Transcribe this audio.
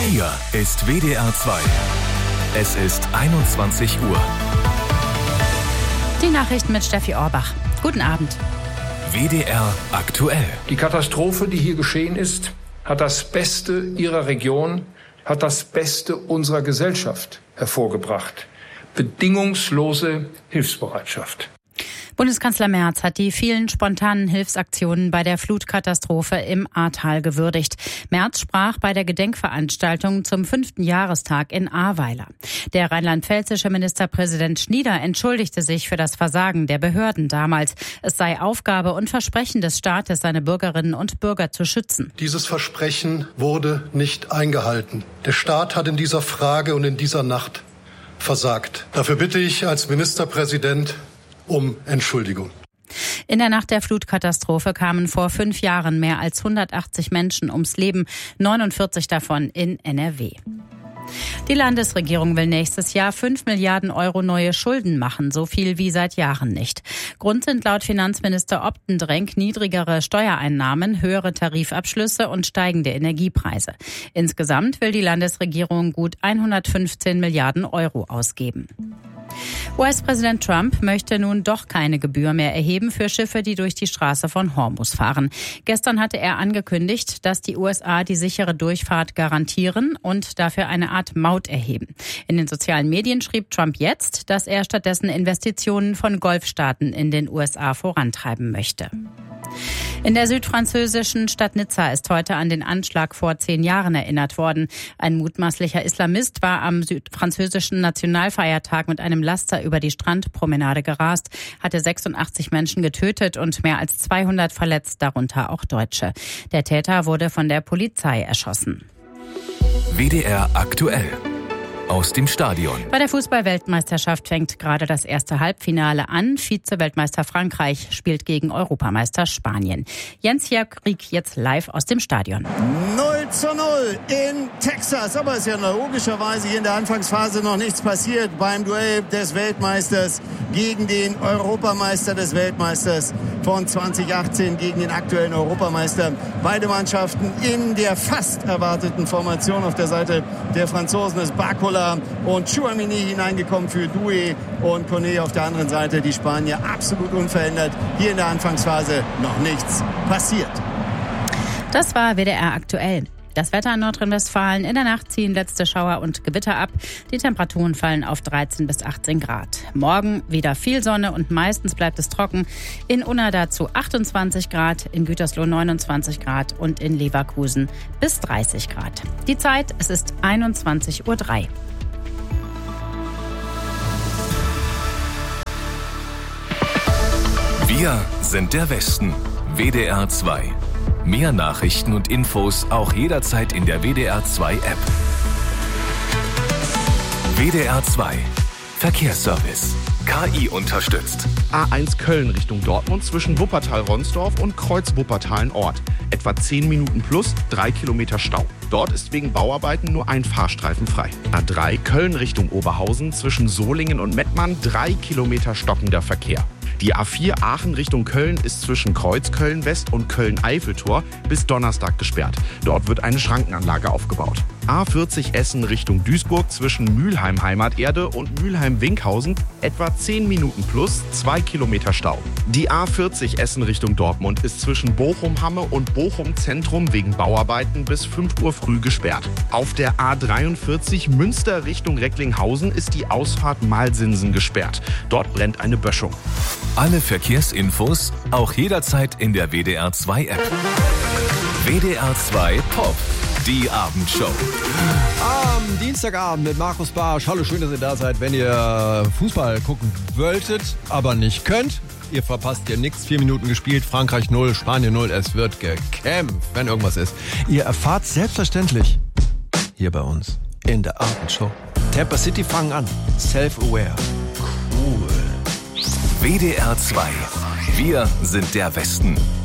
Hier ist WDR 2. Es ist 21 Uhr. Die Nachrichten mit Steffi Orbach. Guten Abend. WDR aktuell. Die Katastrophe, die hier geschehen ist, hat das Beste ihrer Region, hat das Beste unserer Gesellschaft hervorgebracht. Bedingungslose Hilfsbereitschaft. Bundeskanzler Merz hat die vielen spontanen Hilfsaktionen bei der Flutkatastrophe im Ahrtal gewürdigt. Merz sprach bei der Gedenkveranstaltung zum 5. Jahrestag in Ahrweiler. Der rheinland-pfälzische Ministerpräsident Schnieder entschuldigte sich für das Versagen der Behörden damals. Es sei Aufgabe und Versprechen des Staates, seine Bürgerinnen und Bürger zu schützen. Dieses Versprechen wurde nicht eingehalten. Der Staat hat in dieser Frage und in dieser Nacht versagt. Dafür bitte ich als Ministerpräsident um Entschuldigung. In der Nacht der Flutkatastrophe kamen vor 5 Jahren mehr als 180 Menschen ums Leben, 49 davon in NRW. Die Landesregierung will nächstes Jahr 5 Milliarden Euro neue Schulden machen, so viel wie seit Jahren nicht. Grund sind laut Finanzminister Optendrenk niedrigere Steuereinnahmen, höhere Tarifabschlüsse und steigende Energiepreise. Insgesamt will die Landesregierung gut 115 Milliarden Euro ausgeben. US-Präsident Trump möchte nun doch keine Gebühr mehr erheben für Schiffe, die durch die Straße von Hormuz fahren. Gestern hatte er angekündigt, dass die USA die sichere Durchfahrt garantieren und dafür eine Art Maut erheben. In den sozialen Medien schrieb Trump jetzt, dass er stattdessen Investitionen von Golfstaaten in den USA vorantreiben möchte. In der südfranzösischen Stadt Nizza ist heute an den Anschlag vor 10 Jahren erinnert worden. Ein mutmaßlicher Islamist war am südfranzösischen Nationalfeiertag mit einem Laster über die Strandpromenade gerast, hatte 86 Menschen getötet und mehr als 200 verletzt, darunter auch Deutsche. Der Täter wurde von der Polizei erschossen. WDR aktuell. Aus dem Stadion. Bei der Fußball-Weltmeisterschaft fängt gerade das erste Halbfinale an. Vize-Weltmeister Frankreich spielt gegen Europameister Spanien. Jens Jörg-Rieck jetzt live aus dem Stadion. 0:0 in Texas. Aber es ist ja logischerweise hier in der Anfangsphase noch nichts passiert beim Duell des Weltmeisters gegen den Europameister des Weltmeisters von 2018 gegen den aktuellen Europameister. Beide Mannschaften in der fast erwarteten Formation. Auf der Seite der Franzosen ist Barcola und Chouamini hineingekommen für Doué und Koné auf der anderen Seite. Die Spanier absolut unverändert. Hier in der Anfangsphase noch nichts passiert. Das war WDR aktuell. Das Wetter in Nordrhein-Westfalen: in der Nacht ziehen letzte Schauer und Gewitter ab. Die Temperaturen fallen auf 13 bis 18 Grad. Morgen wieder viel Sonne und meistens bleibt es trocken. In Unna dazu 28 Grad, in Gütersloh 29 Grad und in Leverkusen bis 30 Grad. Die Zeit, es ist 21:03 Uhr. Wir sind der Westen. WDR 2. Mehr Nachrichten und Infos auch jederzeit in der WDR 2 App. WDR 2. Verkehrsservice. KI unterstützt. A1 Köln Richtung Dortmund zwischen Wuppertal-Ronsdorf und Kreuz-Wuppertal-Nord. Etwa 10 Minuten plus 3 Kilometer Stau. Dort ist wegen Bauarbeiten nur ein Fahrstreifen frei. A3 Köln Richtung Oberhausen zwischen Solingen und Mettmann 3 Kilometer stockender Verkehr. Die A4 Aachen Richtung Köln ist zwischen Kreuzköln West und Köln-Eiffeltor bis Donnerstag gesperrt. Dort wird eine Schrankenanlage aufgebaut. A40 Essen Richtung Duisburg zwischen Mülheim Heimaterde und Mülheim Winkhausen etwa 10 Minuten plus 2 Kilometer Stau. Die A40 Essen Richtung Dortmund ist zwischen Bochum-Hamme und Bochum-Zentrum wegen Bauarbeiten bis 5 Uhr früh gesperrt. Auf der A43 Münster Richtung Recklinghausen ist die Ausfahrt Malsinsen gesperrt. Dort brennt eine Böschung. Alle Verkehrsinfos auch jederzeit in der WDR 2 App. WDR 2 Pop. Die Abendshow. Am Dienstagabend mit Markus Barsch. Hallo, schön, dass ihr da seid. Wenn ihr Fußball gucken wolltet, aber nicht könnt, ihr verpasst hier nichts. 4 Minuten gespielt, Frankreich 0, Spanien 0. Es wird gekämpft, wenn irgendwas ist. Ihr erfahrt selbstverständlich hier bei uns in der Abendshow. Tampa City fangen an. Self-aware. Cool. WDR 2. Wir sind der Westen.